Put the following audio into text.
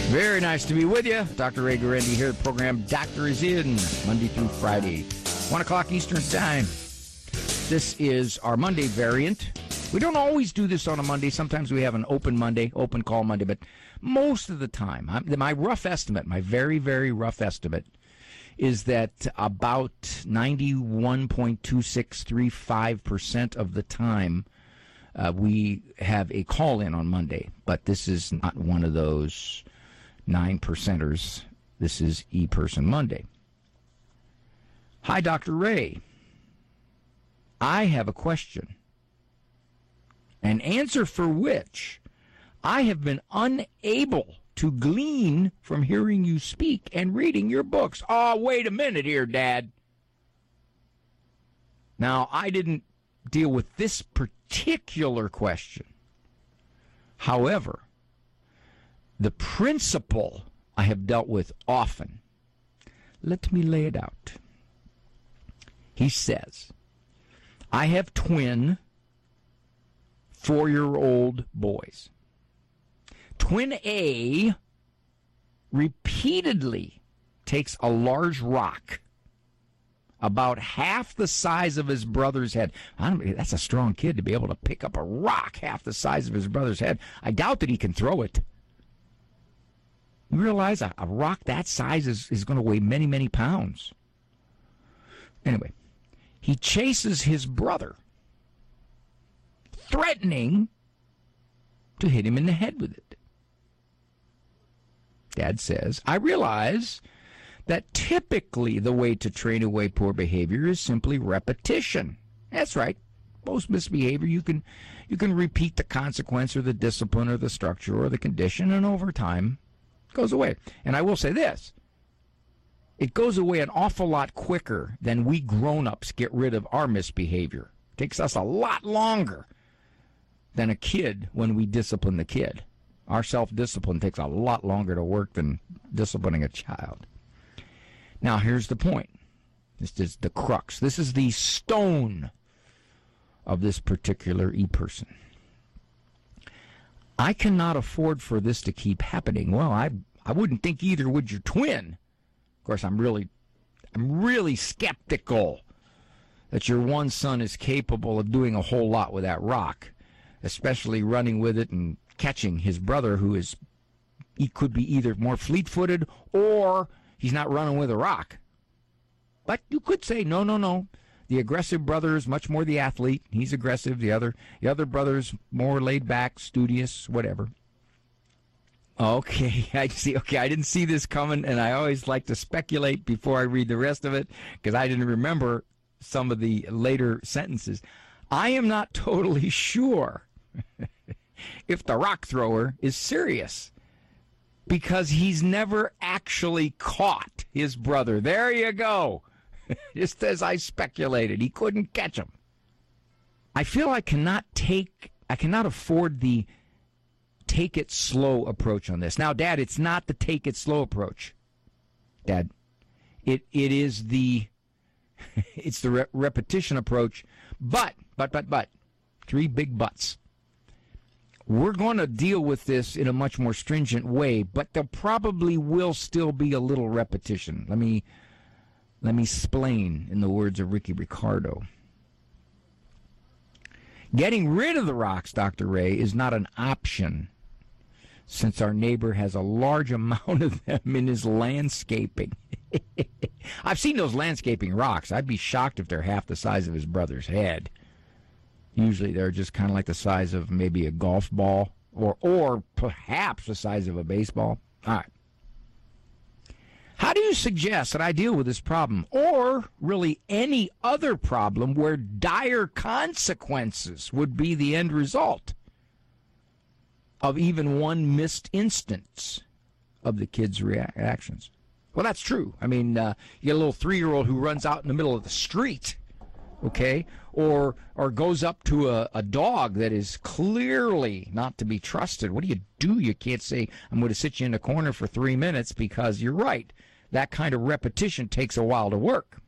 Very nice to be with you. Dr. Ray Guarendi here. The program Doctor is In, Monday through Friday, 1 o'clock Eastern Time. This is our Monday variant. We don't always do this on a Monday. Sometimes we have an open Monday, open call Monday, but most of the time, my rough estimate, my very, very rough estimate, is that about 91.2635% of the time we have a call-in on Monday. But this is not one of those 9%ers. This is E-Person Monday. Hi, Dr. Ray. I have a question, an answer for which I have been unable to glean from hearing you speak and reading your books. Oh, wait a minute here, Dad. Now, I didn't deal with this particular question. However, the principle I have dealt with often. Let me lay it out. He says, I have twin 4-year-old boys. Twin A repeatedly takes a large rock about half the size of his brother's head. That's a strong kid to be able to pick up a rock half the size of his brother's head. I doubt that he can throw it. You realize a rock that size is going to weigh many, many pounds. Anyway, he chases his brother, threatening to hit him in the head with it. Dad says, I realize that typically the way to train away poor behavior is simply repetition. That's right. Most misbehavior, you can repeat the consequence or the discipline or the structure or the condition, and over time it goes away. And I will say this. It goes away an awful lot quicker than we grown-ups get rid of our misbehavior. It takes us a lot longer than a kid when we discipline the kid. Our self-discipline takes a lot longer to work than disciplining a child. Now, here's the point. This is the crux. This is the stone of this particular E-Person. I cannot afford for this to keep happening. Well, I wouldn't think either would your twin. Of course, I'm really skeptical that your one son is capable of doing a whole lot with that rock, especially running with it and catching his brother, he could be either more fleet-footed or he's not running with a rock. But you could say, no. The aggressive brother is much more the athlete. He's aggressive. The other brother's more laid back, studious, whatever. Okay, I see. Okay, I didn't see this coming, and I always like to speculate before I read the rest of it because I didn't remember some of the later sentences. I am not totally sure if the rock thrower is serious because he's never actually caught his brother. There you go. Just as I speculated, he couldn't catch him. I feel I cannot afford the take it slow approach on this. Now, Dad, it's not the take it slow approach. Dad, it is it's the repetition approach, but, 3 big buts. We're going to deal with this in a much more stringent way, but there probably will still be a little repetition. Let me explain in the words of Ricky Ricardo. Getting rid of the rocks, Dr. Ray, is not an option since our neighbor has a large amount of them in his landscaping. I've seen those landscaping rocks. I'd be shocked if they're half the size of his brother's head. Usually they're just kind of like the size of maybe a golf ball or perhaps the size of a baseball. All right. How do you suggest that I deal with this problem, or really any other problem where dire consequences would be the end result of even one missed instance of the kid's reactions? Well, that's true. I mean, you get a little 3-year-old who runs out in the middle of the street, okay, or goes up to a dog that is clearly not to be trusted. What do? You can't say, I'm going to sit you in a corner for 3 minutes, because you're right. That kind of repetition takes a while to work.